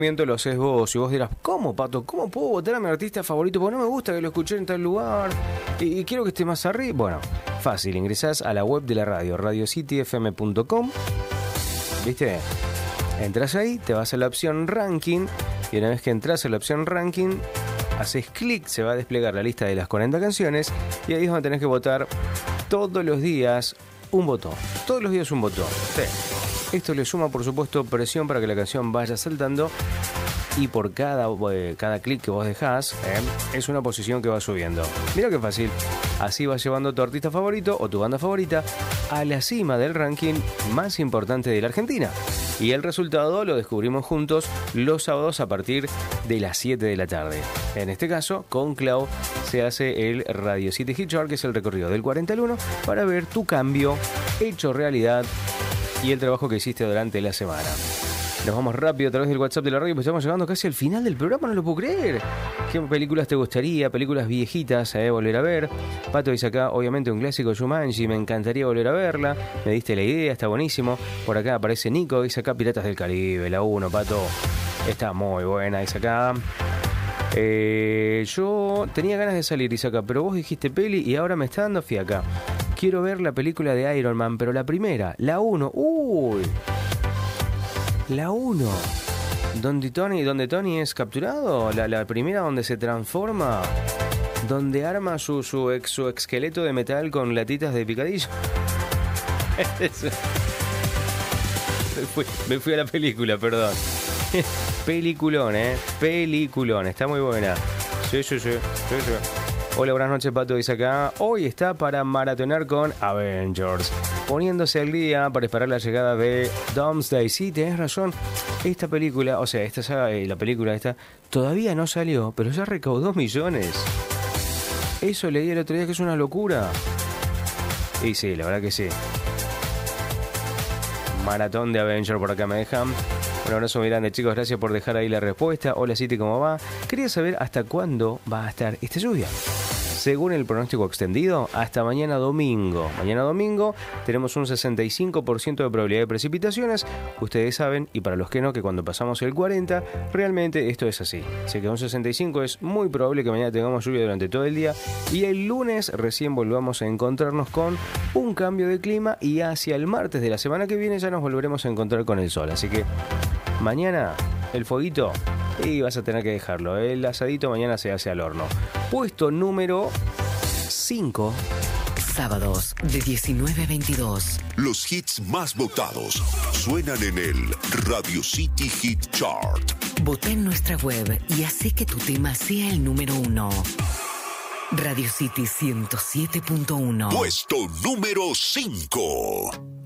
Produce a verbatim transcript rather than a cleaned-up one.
Lo haces vos y vos dirás, ¿cómo, Pato? ¿Cómo puedo votar a mi artista favorito? Porque no me gusta que lo escuché en tal lugar y, y quiero que esté más arriba. Bueno, fácil, ingresás a la web de la radio, radio city f m punto com. ¿Viste? Entras ahí, te vas a la opción ranking y una vez que entras a la opción ranking, haces clic, se va a desplegar la lista de las cuarenta canciones y ahí es donde tenés que votar todos los días un botón. Todos los días un botón. Sí. Esto le suma, por supuesto, presión para que la canción vaya saltando y por cada, eh, cada clic que vos dejás, eh, es una posición que va subiendo. Mira qué fácil. Así vas llevando tu artista favorito o tu banda favorita a la cima del ranking más importante de la Argentina. Y el resultado lo descubrimos juntos los sábados a partir de las siete de la tarde. En este caso, con Clau se hace el Radio City Hit Chart, que es el recorrido del cuarenta al uno, para ver tu cambio hecho realidad y el trabajo que hiciste durante la semana. Nos vamos rápido a través del WhatsApp de la radio, pues estamos llegando casi al final del programa, no lo puedo creer. ¿Qué películas te gustaría? Películas viejitas, eh, volver a ver. Pato dice acá, obviamente un clásico, Jumanji, me encantaría volver a verla. Me diste la idea, está buenísimo. Por acá aparece Nico, dice acá Piratas del Caribe, la uno, Pato. Está muy buena, dice acá. Eh, yo tenía ganas de salir, dice acá, pero vos dijiste peli y ahora me está dando fiaca. Quiero ver la película de Iron Man, pero la primera, la uno. Uy, la uno. Donde Tony, donde Tony es capturado. La, la primera donde se transforma. Donde arma su, su, ex, su esqueleto de metal con latitas de picadillo. me, fui, me fui a la película, perdón. Peliculón, eh. Peliculón. Está muy buena. Sí, sí, sí. sí, sí. Hola, buenas noches, Pato, dice acá. Hoy está para maratonear con Avengers, poniéndose al día para esperar la llegada de Doomsday. Sí, tenés razón. Esta película, o sea, esta saga, la película esta, todavía no salió, pero ya recaudó millones. Eso leí el otro día, que es una locura. Y sí, la verdad que sí. Maratón de Avengers por acá me dejan. Un abrazo muy grande, chicos, gracias por dejar ahí la respuesta. Hola, City, ¿cómo va? Quería saber hasta cuándo va a estar esta lluvia. Según el pronóstico extendido, hasta mañana domingo. Mañana domingo tenemos un sesenta y cinco por ciento de probabilidad de precipitaciones. Ustedes saben, y para los que no, que cuando pasamos el cuarenta, realmente esto es así. Así que un sesenta y cinco es muy probable que mañana tengamos lluvia durante todo el día. Y el lunes recién volvamos a encontrarnos con un cambio de clima. Y hacia el martes de la semana que viene ya nos volveremos a encontrar con el sol. Así que mañana el fueguito, y vas a tener que dejarlo. El asadito mañana se hace al horno. Puesto número cinco. Sábados de diecinueve a veintidós. Los hits más votados suenan en el Radio City Hit Chart. Vota en nuestra web y hace que tu tema sea el número uno. Radio City ciento siete punto uno. Puesto número cinco.